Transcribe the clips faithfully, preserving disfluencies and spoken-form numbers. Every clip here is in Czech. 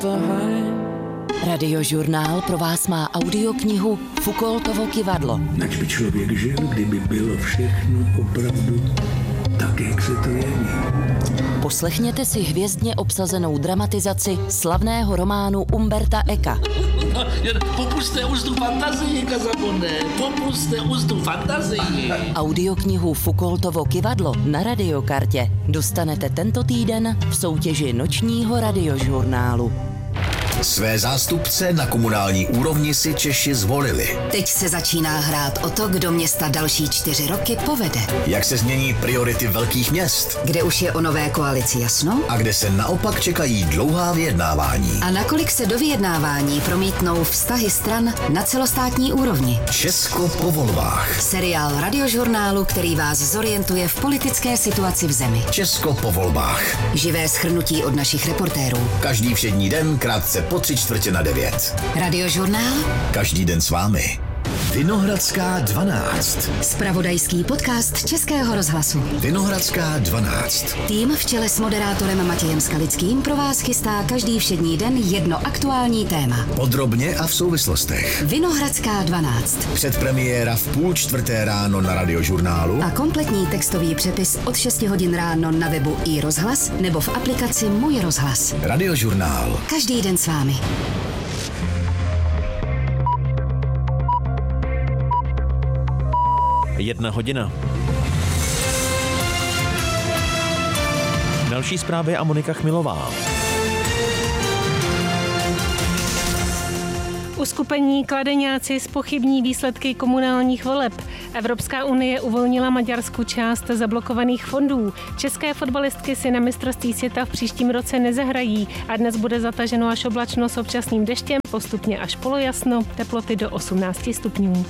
Radiožurnál pro vás má audioknihu Foucaultovo kyvadlo. Nač by člověk žil, kdyby bylo všechno opravdu tak, jak se to jeví. Poslechněte si hvězdně obsazenou dramatizaci slavného románu Umberta Eka. Popuste už tu fantazii, Kazabonde, popuste už tu fantazii. Audioknihu Foucaultovo kyvadlo na Radiokartě dostanete tento týden v soutěži nočního radiožurnálu. Své zástupce na komunální úrovni si Češi zvolili. Teď se začíná hrát o to, kdo města další čtyři roky povede. Jak se změní priority velkých měst? Kde už je o nové koalici jasno? A kde se naopak čekají dlouhá vyjednávání? A nakolik se do vyjednávání promítnou vztahy stran na celostátní úrovni? Česko po volbách. Seriál radiožurnálu, který vás zorientuje v politické situaci v zemi. Česko po volbách. Živé shrnutí od našich reportérů. Každý všední den krátce po tři čtvrtě na devět. Radiožurnál? Každý den s vámi. Vinohradská dvanáct. Zpravodajský podcast Českého rozhlasu. Vinohradská dvanáct. Tým v čele s moderátorem Matějem Skalickým pro vás chystá každý všední den jedno aktuální téma. Podrobně a v souvislostech. Vinohradská dvanáct. Předpremiéra v půl čtvrté ráno na Radiožurnálu. A kompletní textový přepis od šesti hodin ráno na webu i rozhlas nebo v aplikaci Můj rozhlas. Radiožurnál. Každý den s vámi. Jedna hodina. Další zprávy a Monika Chmilová. Uskupení Kladeňáci zpochybní výsledky komunálních voleb. Evropská unie uvolnila Maďarsku část zablokovaných fondů. České fotbalistky si na mistrovství světa v příštím roce nezahrají a dnes bude zataženo až oblačno s občasným deštěm, postupně až polojasno, teploty do osmnáct stupňů.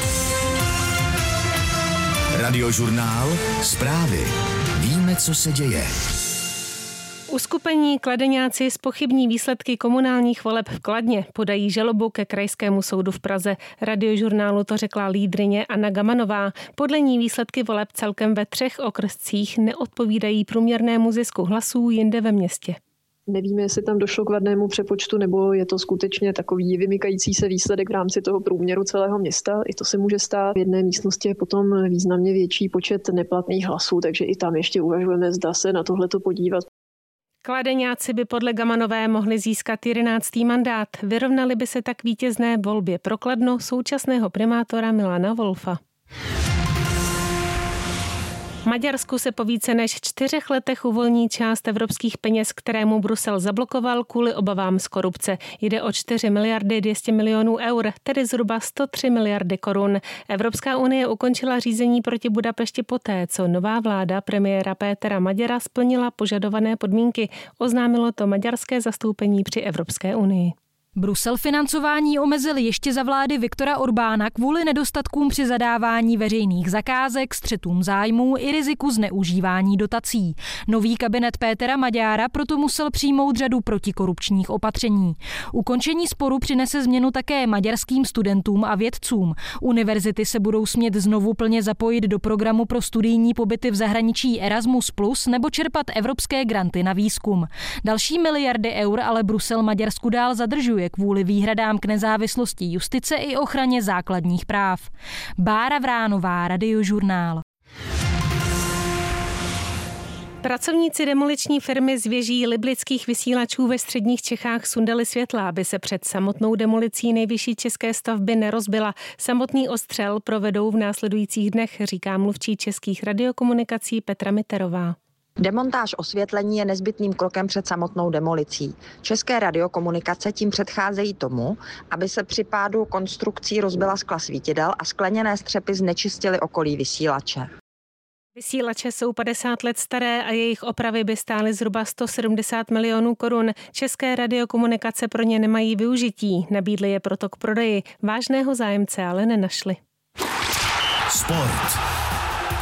Radiožurnál. Zprávy. Víme, co se děje. Uskupení Kladeňáci zpochybní výsledky komunálních voleb v Kladně. Podají žalobu ke Krajskému soudu v Praze. Radiožurnálu to řekla lídryně Anna Gamanová. Podle ní výsledky voleb celkem ve třech okrscích neodpovídají průměrnému zisku hlasů jinde ve městě. Nevíme, jestli tam došlo k vadnému přepočtu, nebo je to skutečně takový vymykající se výsledek v rámci toho průměru celého města. I to se může stát. V jedné místnosti je potom významně větší počet neplatných hlasů, takže i tam ještě uvažujeme, zda se na tohleto podívat. Kladeňáci by podle Gamanové mohli získat jedenáctý mandát. Vyrovnali by se tak vítězné volbě pro Kladno současného primátora Milana Wolfa. Maďarsku se po více než čtyřech letech uvolní část evropských peněz, kterému Brusel zablokoval kvůli obavám z korupce. Jde o čtyři miliardy dvě stě milionů eur, tedy zhruba sto tři miliardy korun. Evropská unie ukončila řízení proti Budapešti poté, co nová vláda premiéra Pétera Maďara splnila požadované podmínky. Oznámilo to maďarské zastoupení při Evropské unii. Brusel financování omezil ještě za vlády Viktora Orbána kvůli nedostatkům při zadávání veřejných zakázek, střetům zájmů i riziku zneužívání dotací. Nový kabinet Pétera Maďára proto musel přijmout řadu protikorupčních opatření. Ukončení sporu přinese změnu také maďarským studentům a vědcům. Univerzity se budou smět znovu plně zapojit do programu pro studijní pobyty v zahraničí Erasmus plus, nebo čerpat evropské granty na výzkum. Další miliardy eur ale Brusel Maďarsku dál zadržuje kvůli výhradám k nezávislosti justice i ochraně základních práv. Bára Vránová, Radiožurnál. Pracovníci demoliční firmy z věží liblických vysílačů ve středních Čechách sundali světla, aby se před samotnou demolicí nejvyšší české stavby nerozbila. Samotný ostřel provedou v následujících dnech, říká mluvčí Českých radiokomunikací Petra Miterová. Demontáž osvětlení je nezbytným krokem před samotnou demolicí. České radiokomunikace tím předcházejí tomu, aby se při pádu konstrukcí rozbila skla svítidel a skleněné střepy znečistily okolí vysílače. Vysílače jsou padesát let staré a jejich opravy by stály zhruba sto sedmdesát milionů korun. České radiokomunikace pro ně nemají využití, nabídli je proto k prodeji. Vážného zájemce ale nenašli. Sport.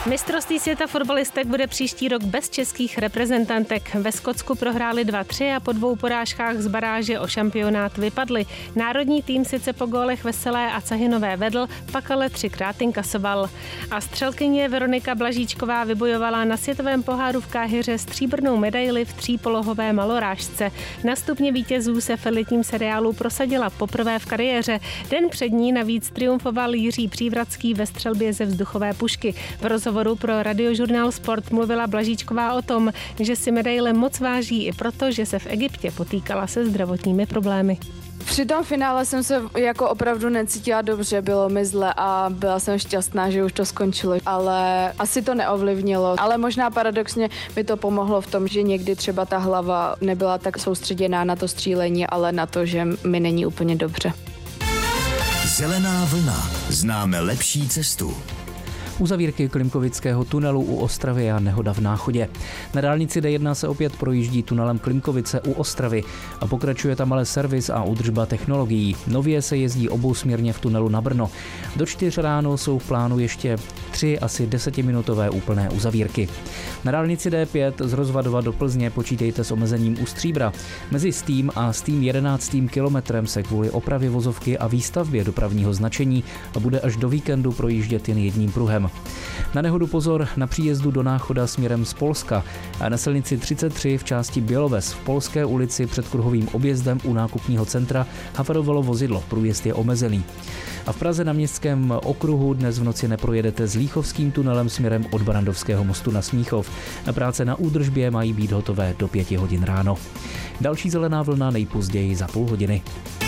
Mistrovství světa fotbalistek bude příští rok bez českých reprezentantek. Ve Skotsku prohráli dva tři a po dvou porážkách z baráže o šampionát vypadli. Národní tým sice po gólech Veselé a Cahinové vedl, pak ale třikrát inkasoval. A střelkyně Veronika Blažíčková vybojovala na světovém poháru v Káhiře stříbrnou medaili v třípolohové malorážce. Na stupně vítězů se v elitním seriálu prosadila poprvé v kariéře. Den před ní navíc triumfoval Jiří Přívratský ve střelbě ze vzduchové pušky. V rozhovoru pro radiožurnál Sport mluvila Blažíčková o tom, že si medaile moc váží i proto, že se v Egyptě potýkala se zdravotními problémy. Při tom finále jsem se jako opravdu necítila dobře, bylo mi zle a byla jsem šťastná, že už to skončilo, ale asi to neovlivnilo. Ale možná paradoxně mi to pomohlo v tom, že někdy třeba ta hlava nebyla tak soustředěná na to střílení, ale na to, že mi není úplně dobře. Zelená vlna. Známe lepší cestu. Uzavírky Klimkovického tunelu u Ostravy a nehoda v Náchodě. Na dálnici D jedna se opět projíždí tunelem Klimkovice u Ostravy a pokračuje tam ale servis a údržba technologií. Nově se jezdí obousměrně v tunelu na Brno. Do čtyř ráno jsou v plánu ještě tři asi desetiminutové úplné uzavírky. Na dálnici D pět z Rozvadova do Plzně počítejte s omezením u Stříbra. Mezi stým a stým jedenáctým kilometrem se kvůli opravě vozovky a výstavbě dopravního značení bude až do víkendu projíždět jen jedním pruhem. Na nehodu pozor na příjezdu do Náchoda směrem z Polska a na silnici třicet tři v části Běloves v Polské ulici před kruhovým objezdem u nákupního centra havarovalo vozidlo, průjezd je omezený. A v Praze na Městském okruhu dnes v noci neprojedete s Líchovským tunelem směrem od Barandovského mostu na Smíchov. Práce na údržbě mají být hotové do pěti hodin ráno. Další zelená vlna nejpozději za půl hodiny.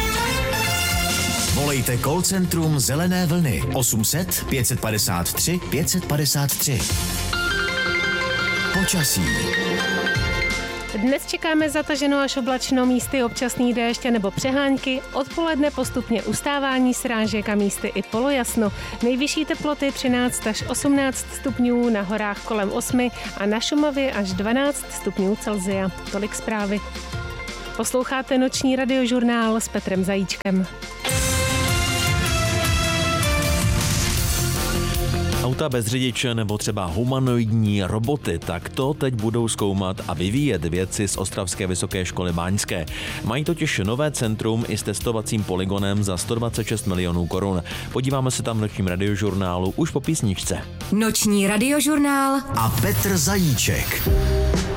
Volejte call centrum Zelené vlny osm set pět padesát tři pět padesát tři. Počasí. Dnes čekáme zataženo až oblačno, místy občasný déšť nebo přehánky, odpoledne postupně ustávání srážek a místy i polojasno. Nejvyšší teploty třináct až osmnáct stupňů, na horách kolem osmi a na Šumavě až dvanáct stupňů Celsia. Tolik zprávy. Posloucháte noční radiožurnál s Petrem Zajíčkem. Auta bez řidiče nebo třeba humanoidní roboty, tak to teď budou zkoumat a vyvíjet vědci z Ostravské vysoké školy báňské. Mají totiž nové centrum i s testovacím polygonem za sto dvacet šest milionů korun. Podíváme se tam v nočním radiožurnálu už po písničce. Noční radiožurnál a Petr Zajíček.